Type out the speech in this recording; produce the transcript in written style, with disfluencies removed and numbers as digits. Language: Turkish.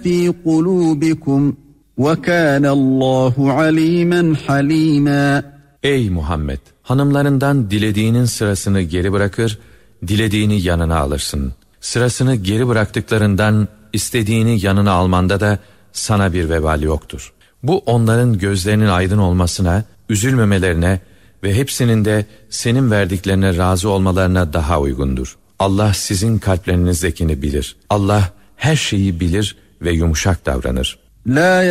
فِي قُلُوبِكُمْ وَكَانَ اللّٰهُ عَلِيمًا حَلِيمًا. Ey Muhammed! Hanımlarından dilediğinin sırasını geri bırakır, dilediğini yanına alırsın. Sırasını geri bıraktıklarından istediğini yanına almanda da sana bir vebal yoktur. Bu onların gözlerinin aydın olmasına, üzülmemelerine ve hepsinin de senin verdiklerine razı olmalarına daha uygundur. Allah sizin kalplerinizdekini bilir. Allah her şeyi bilir ve yumuşak davranır. La